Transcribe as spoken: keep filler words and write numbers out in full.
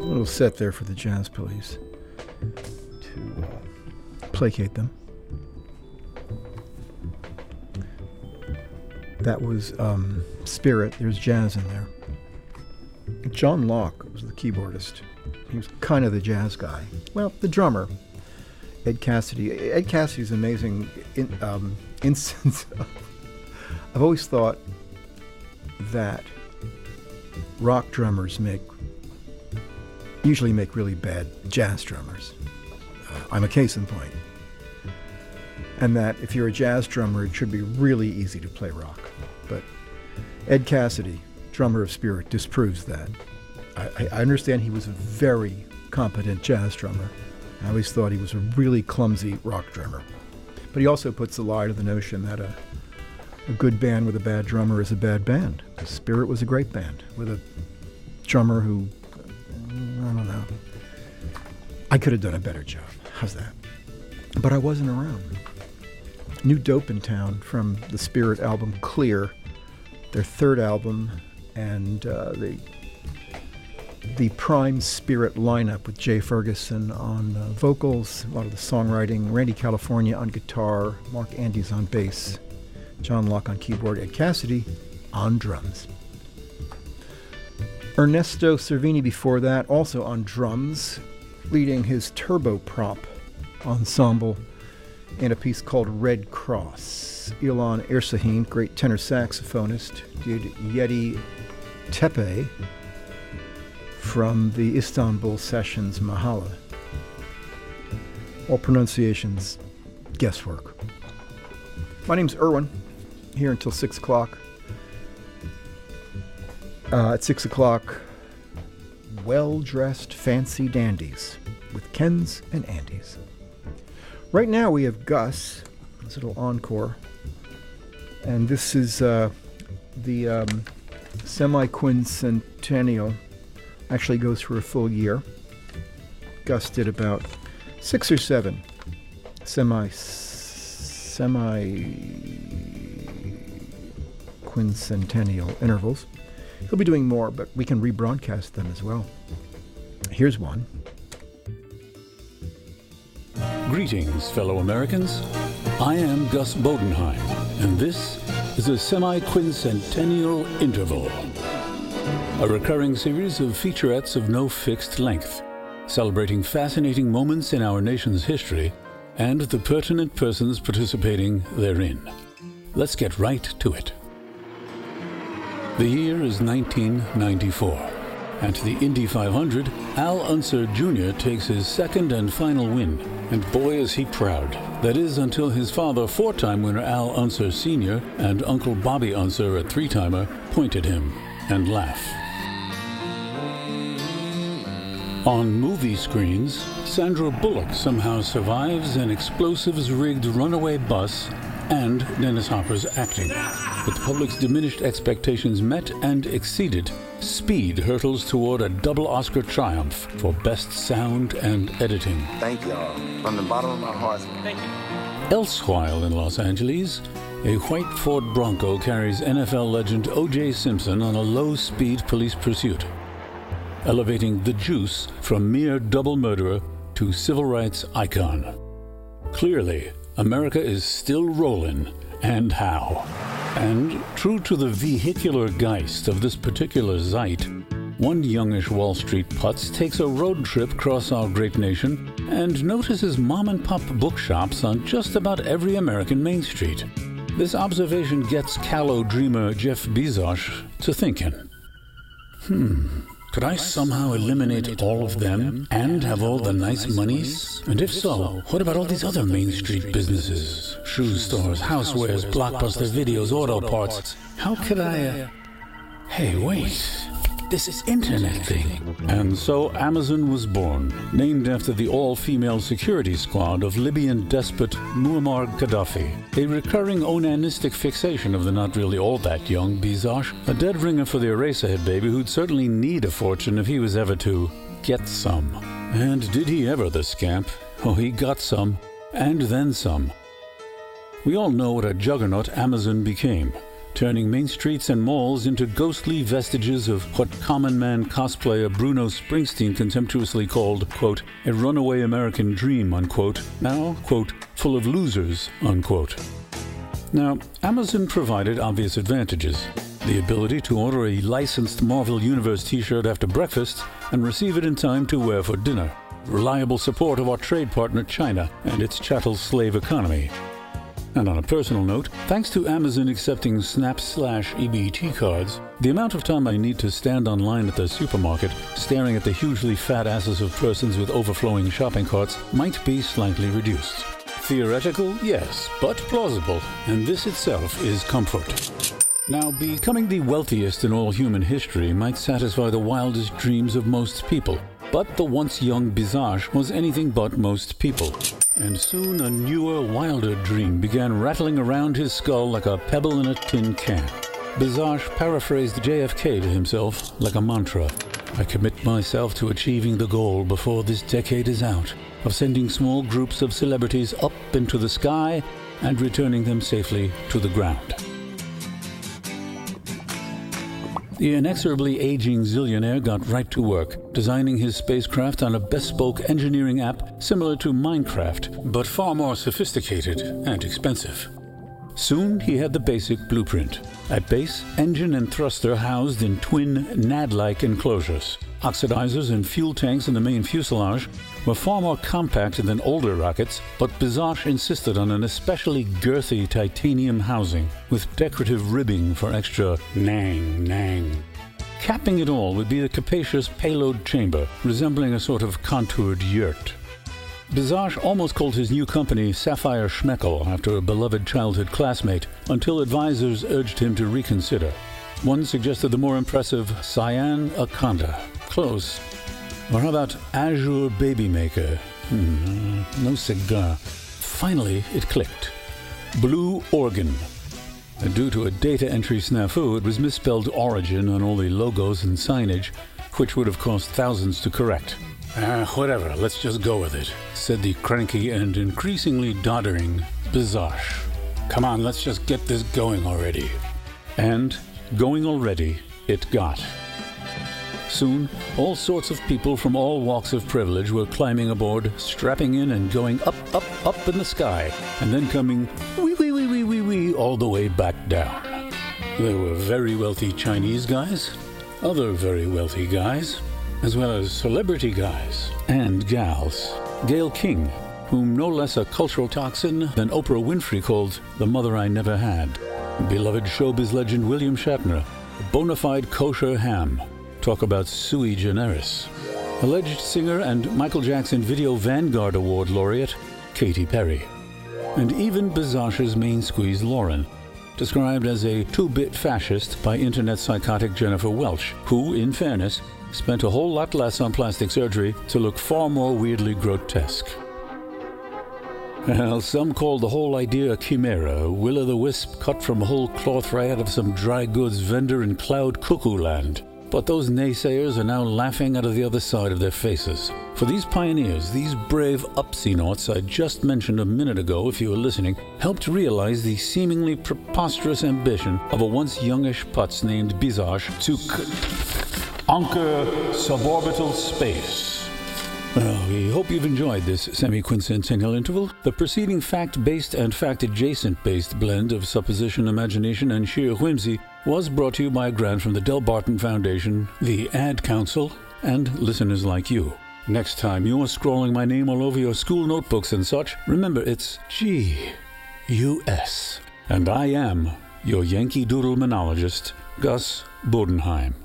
A little set there for the jazz police to uh, placate them. That was um, Spirit. There's jazz in there. John Locke was the keyboardist. He was kind of the jazz guy. Well, the drummer, Ed Cassidy. Ed Cassidy's an amazing in, um, instance of, I've always thought that rock drummers make usually make really bad jazz drummers. Uh, I'm a case in point. And that if you're a jazz drummer, it should be really easy to play rock. But Ed Cassidy, drummer of Spirit, disproves that. I, I understand he was a very competent jazz drummer. I always thought he was a really clumsy rock drummer. But he also puts a lie to the notion that a, a good band with a bad drummer is a bad band. Because Spirit was a great band with a drummer who, I don't know, I could have done a better job. How's that? But I wasn't around. New Dope in Town from the Spirit album Clear, their third album, and uh, the the prime Spirit lineup with Jay Ferguson on uh, vocals, a lot of the songwriting, Randy California on guitar, Mark Andes on bass, John Locke on keyboard, Ed Cassidy on drums. Ernesto Cervini before that, also on drums, leading his Turboprop ensemble in a piece called Red Cross. Ilan Ersahin, great tenor saxophonist, did Yeti Tepe from the Istanbul Sessions Mahala. All pronunciations guesswork. My name's Erwin, here until six o'clock. Uh, at six o'clock, well-dressed fancy dandies with Kens and Andys. Right now we have Gus, this little encore, and this is uh, the um, semi-quincentennial, actually goes for a full year. Gus did about six or seven semi semi quincentennial intervals. He'll be doing more, but we can rebroadcast them as well. Here's one. Greetings, fellow Americans. I am Gus Bodenheim, and this is a semi-quincentennial interval, a recurring series of featurettes of no fixed length, celebrating fascinating moments in our nation's history and the pertinent persons participating therein. Let's get right to it. The year is nineteen ninety-four. At the Indy five hundred, Al Unser Junior takes his second and final win, and boy is he proud. That is, until his father, four-time winner Al Unser Senior, and Uncle Bobby Unser, a three-timer, point at him and laugh. On movie screens, Sandra Bullock somehow survives an explosives-rigged runaway bus and Dennis Hopper's acting. But the public's diminished expectations met and exceeded. Speed hurtles toward a double Oscar triumph for Best Sound and Editing. Thank y'all. From the bottom of my heart. Thank you. Elsewhile in Los Angeles, a white Ford Bronco carries N F L legend O J Simpson on a low-speed police pursuit, elevating the Juice from mere double murderer to civil rights icon. Clearly, America is still rolling, and how. And true to the vehicular geist of this particular zeit, one youngish Wall Street putz takes a road trip across our great nation and notices mom-and-pop bookshops on just about every American main street. This observation gets callow dreamer Jeff Bezos to thinking, hmm, could I somehow eliminate all of them and have all the nice monies? And if so, what about all these other Main Street businesses? Shoe stores, housewares, Blockbuster videos, auto parts. How could I... Uh... Hey, wait. This is internet thing. And so Amazon was born, named after the all-female security squad of Libyan despot Muammar Gaddafi, a recurring onanistic fixation of the not really all that young Bezos, a dead ringer for the Eraserhead baby who'd certainly need a fortune if he was ever to get some. And did he ever, the scamp? Oh, he got some, and then some. We all know what a juggernaut Amazon became. turning main streets and malls into ghostly vestiges of what common man cosplayer Bruno Springsteen contemptuously called, quote, a runaway American dream, unquote, now, quote, full of losers, unquote. Now, Amazon provided obvious advantages. The ability to order a licensed Marvel Universe t-shirt after breakfast and receive it in time to wear for dinner. Reliable support of our trade partner China and its chattel slave economy. And on a personal note, thanks to Amazon accepting Snap slash E B T cards, the amount of time I need to stand online at the supermarket staring at the hugely fat asses of persons with overflowing shopping carts might be slightly reduced. Theoretical, yes, but plausible, and this itself is comfort. Now, becoming the wealthiest in all human history might satisfy the wildest dreams of most people, but the once young Bizarre was anything but most people. And soon a newer, wilder dream began rattling around his skull like a pebble in a tin can. Bizarre paraphrased J F K to himself like a mantra. I commit myself to achieving the goal before this decade is out, of sending small groups of celebrities up into the sky and returning them safely to the ground. The inexorably aging zillionaire got right to work, designing his spacecraft on a bespoke engineering app similar to Minecraft, but far more sophisticated and expensive. Soon he had the basic blueprint. At base, engine and thruster housed in twin N A D-like enclosures. Oxidizers and fuel tanks in the main fuselage were far more compact than older rockets, but Bizarre insisted on an especially girthy titanium housing with decorative ribbing for extra nang nang. Capping it all would be the capacious payload chamber, resembling a sort of contoured yurt. Bizarre almost called his new company Sapphire Schmeckel after a beloved childhood classmate, until advisors urged him to reconsider. One suggested the more impressive Cyan Aconda. Close. Or how about Azure Baby Maker? Hmm, uh, no cigar. Finally, it clicked. Blue Organ. And due to a data entry snafu, it was misspelled Origin on all the logos and signage, which would have cost thousands to correct. Ah, whatever, let's just go with it, said the cranky and increasingly doddering Bizarre. Come on, let's just get this going already. And going already, it got. Soon, all sorts of people from all walks of privilege were climbing aboard, strapping in and going up, up, up in the sky, and then coming wee, wee, wee, wee, wee, wee, all the way back down. There were very wealthy Chinese guys, other very wealthy guys, as well as celebrity guys and gals. Gayle King, whom no less a cultural toxin than Oprah Winfrey called the mother I never had. Beloved showbiz legend William Shatner, a bona fide kosher ham. Talk about sui generis. Alleged singer and Michael Jackson Video Vanguard Award laureate Katy Perry. And even Bizarre's main squeeze Lauren, described as a two-bit fascist by internet psychotic Jennifer Welch, who, in fairness, spent a whole lot less on plastic surgery to look far more weirdly grotesque. Well, some called the whole idea a chimera, a will-o'-the-wisp cut from a whole cloth right out of some dry goods vendor in cloud cuckoo land. But those naysayers are now laughing out of the other side of their faces. For these pioneers, these brave upsy-naughts I just mentioned a minute ago, if you were listening, helped realize the seemingly preposterous ambition of a once youngish putz named Bizarre to conquer suborbital space. Well, we hope you've enjoyed this semi-quincentennial interval. The preceding fact-based and fact-adjacent-based blend of supposition, imagination, and sheer whimsy was brought to you by a grant from the Del Barton Foundation, the Ad Council, and listeners like you. Next time you're scrawling my name all over your school notebooks and such, remember it's G U S. And I am your Yankee Doodle monologist, Gus Bodenheim.